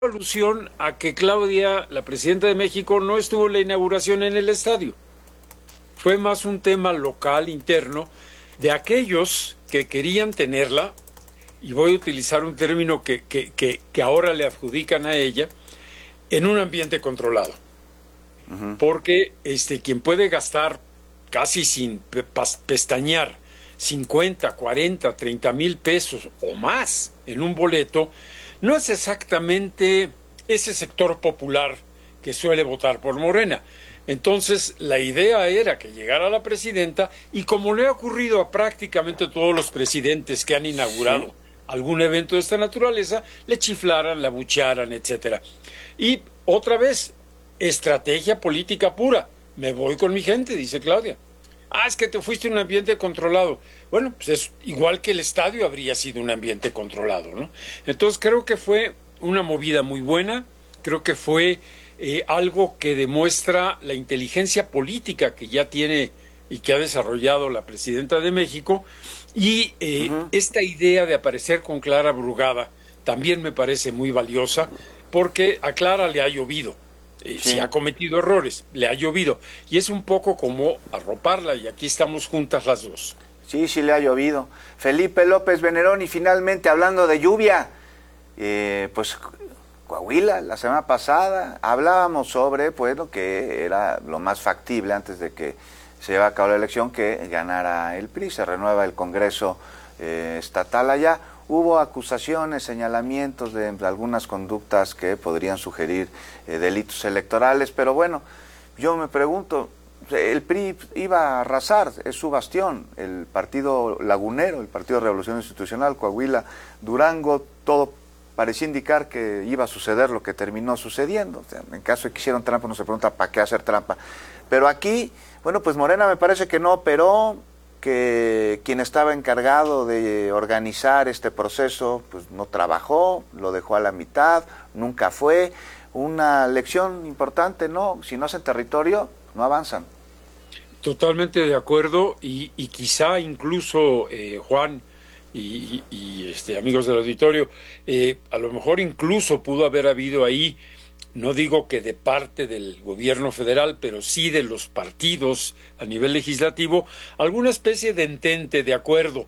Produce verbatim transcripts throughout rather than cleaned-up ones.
alusión a que Claudia, la presidenta de México, no estuvo en la inauguración en el estadio. Fue más un tema local, interno, de aquellos que querían tenerla, y voy a utilizar un término que, que, que, que ahora le adjudican a ella, en un ambiente controlado. Uh-huh. Porque este, quien puede gastar casi sin pe pestañear cincuenta, cuarenta, treinta mil pesos o más en un boleto, no es exactamente ese sector popular que suele votar por Morena. Entonces, la idea era que llegara la presidenta y, como le ha ocurrido a prácticamente todos los presidentes que han inaugurado sí. algún evento de esta naturaleza, le chiflaran, la abuchearan, etcétera. Y otra vez, estrategia política pura. Me voy con mi gente, dice Claudia. Ah, es que te fuiste a un ambiente controlado. Bueno, pues es igual que el estadio habría sido un ambiente controlado, ¿no? Entonces creo que fue una movida muy buena, creo que fue eh, algo que demuestra la inteligencia política que ya tiene y que ha desarrollado la presidenta de México, y eh, uh-huh. esta idea de aparecer con Clara Brugada también me parece muy valiosa, porque a Clara le ha llovido. Eh, sí. Si ha cometido errores, le ha llovido, y es un poco como arroparla, y aquí estamos juntas las dos. Sí, sí le ha llovido. Felipe López Veneroni, finalmente hablando de lluvia, eh, pues Coahuila, la semana pasada hablábamos sobre pues lo que era lo más factible antes de que se lleve a cabo la elección, que ganara el P R I, se renueva el Congreso eh, estatal allá. Hubo acusaciones, señalamientos de algunas conductas que podrían sugerir eh, delitos electorales, pero bueno, yo me pregunto, el P R I iba a arrasar, es su bastión, el partido lagunero, el Partido de Revolución Institucional, Coahuila, Durango, todo parecía indicar que iba a suceder lo que terminó sucediendo. O sea, en caso de que hicieron trampa, uno se pregunta para qué hacer trampa. Pero aquí, bueno, pues Morena me parece que no operó, que quien estaba encargado de organizar este proceso pues no trabajó, lo dejó a la mitad, nunca fue. Una lección importante, ¿no? Si no hacen territorio, no avanzan. Totalmente de acuerdo, y, y quizá incluso, eh, Juan y, y, y este, amigos del auditorio, eh, a lo mejor incluso pudo haber habido ahí, no digo que de parte del gobierno federal, pero sí de los partidos a nivel legislativo, alguna especie de entente, de acuerdo.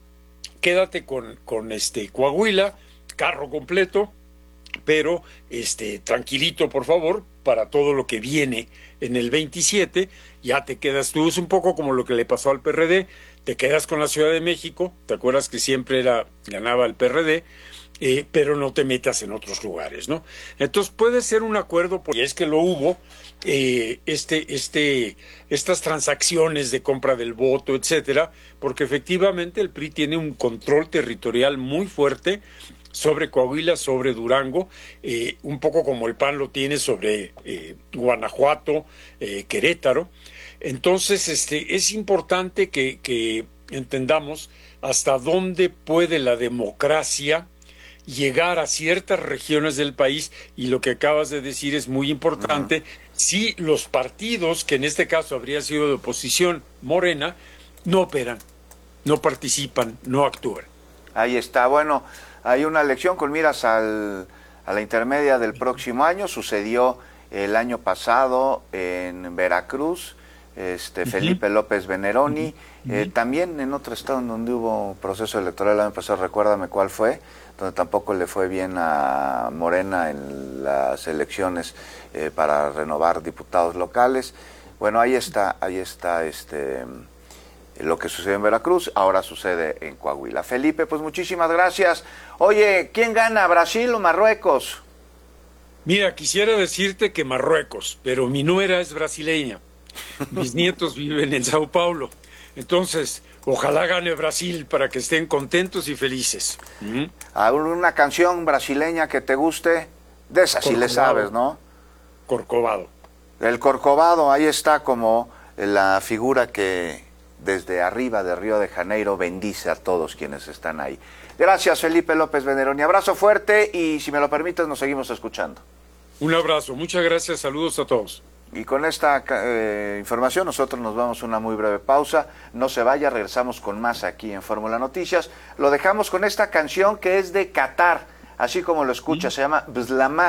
Quédate con, con este Coahuila, carro completo, pero este tranquilito, por favor, para todo lo que viene en el veintisiete, ya te quedas tú. Es un poco como lo que le pasó al P R D, te quedas con la Ciudad de México, te acuerdas que siempre era ganaba el P R D, Eh, pero no te metas en otros lugares, ¿no? Entonces puede ser un acuerdo, porque es que lo hubo, eh, este, este, estas transacciones de compra del voto, etcétera, porque efectivamente el P R I tiene un control territorial muy fuerte sobre Coahuila, sobre Durango, eh, un poco como el P A N lo tiene sobre eh, Guanajuato, eh, Querétaro. Entonces, este, es importante que, que entendamos hasta dónde puede la democracia llegar a ciertas regiones del país, y lo que acabas de decir es muy importante. Uh-huh. Si los partidos, que en este caso habría sido de oposición, Morena, no operan, no participan, no actúan. Ahí está. Bueno, hay una elección con miras al, a la intermedia del próximo año. Sucedió el año pasado en Veracruz. Este, uh-huh. Felipe López Veneroni, uh-huh. eh, también en otro estado en donde hubo proceso electoral el año pasado, recuérdame cuál fue, donde tampoco le fue bien a Morena en las elecciones eh, para renovar diputados locales. Bueno, ahí está, ahí está este lo que sucedió en Veracruz, ahora sucede en Coahuila. Felipe, pues muchísimas gracias. Oye, ¿quién gana, Brasil o Marruecos? Mira, quisiera decirte que Marruecos, pero mi nuera es brasileña. Mis nietos viven en Sao Paulo. Entonces, ojalá gane Brasil para que estén contentos y felices. ¿Mm? ¿Alguna canción brasileña que te guste? De esa sí le sabes, ¿no? Corcovado. El Corcovado, ahí está como la figura que desde arriba de Río de Janeiro bendice a todos quienes están ahí. Gracias, Felipe López Veneroni. Abrazo fuerte y, si me lo permites, nos seguimos escuchando. Un abrazo, muchas gracias, saludos a todos. Y con esta eh, información nosotros nos vamos a una muy breve pausa. No se vaya, regresamos con más aquí en Fórmula Noticias. Lo dejamos con esta canción que es de Qatar, así como lo escucha, se llama Bzlama.